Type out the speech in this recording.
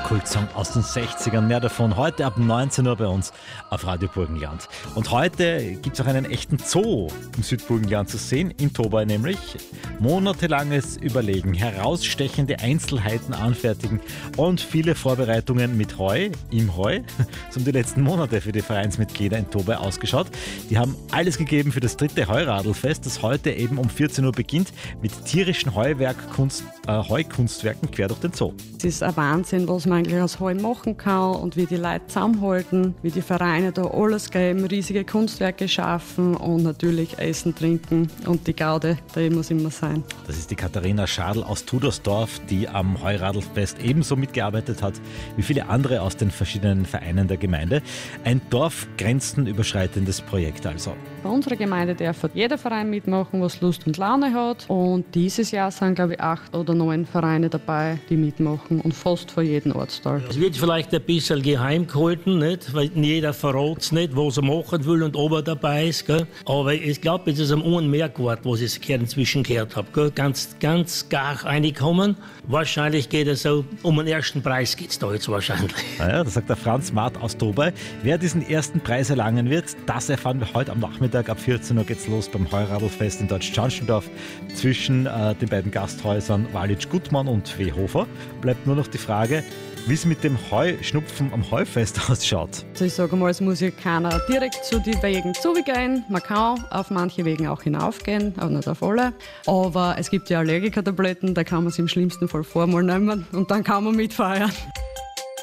Kultsong aus den 60ern. Mehr davon heute ab 19 Uhr bei uns auf Radio Burgenland. Und heute gibt es auch einen echten Zoo im Südburgenland zu sehen, in Tobau nämlich. Monatelanges Überlegen, herausstechende Einzelheiten anfertigen und viele Vorbereitungen mit Heu, im Heu. So haben die letzten Monate für die Vereinsmitglieder in Tobau ausgeschaut. Die haben alles gegeben für das 3. Heuradlfest, das heute eben um 14 Uhr beginnt mit tierischen Heukunstwerken quer durch den Zoo. Es ist ein Wahnsinn, was man eigentlich aus Heu machen kann und wie die Leute zusammenhalten, wie die Vereine da alles geben, riesige Kunstwerke schaffen und natürlich essen, trinken und die Gaude, die muss immer sein. Das ist die Katharina Schadl aus Tudersdorf, die am Heuradlfest ebenso mitgearbeitet hat wie viele andere aus den verschiedenen Vereinen der Gemeinde. Ein dorfgrenzenüberschreitendes Projekt also. Bei unserer Gemeinde darf jeder Verein mitmachen, was Lust und Laune hat. Und dieses Jahr sind, glaube ich, 8 oder 9 Vereine dabei, die mitmachen und fast von jedem Ortsteil. Es wird vielleicht ein bisschen geheim gehalten, nicht? Weil jeder verrät es nicht, was er machen will und ob er dabei ist. Gell? Aber ich glaube, es ist am einen mehr geworden, was ich inzwischen gehört habe. Gell? Ganz gar reingekommen. Wahrscheinlich geht es so, um den ersten Preis geht es da jetzt wahrscheinlich. Naja, das sagt der Franz Maat aus Tobau. Wer diesen ersten Preis erlangen wird, das erfahren wir heute am Nachmittag. Ab 14 Uhr geht's los beim Heuradlfest in Deutsch-Scharnstendorf zwischen den beiden Gasthäusern Walitsch-Gutmann und Wehofer. Bleibt nur noch die Frage, wie es mit dem Heuschnupfen am Heufest ausschaut. Also ich sage mal, es muss ja keiner direkt zu den Wegen zugehen. Man kann auf manche Wegen auch hinaufgehen, aber nicht auf alle. Aber es gibt ja Allergikertabletten, da kann man es im schlimmsten Fall vormal nehmen und dann kann man mitfeiern.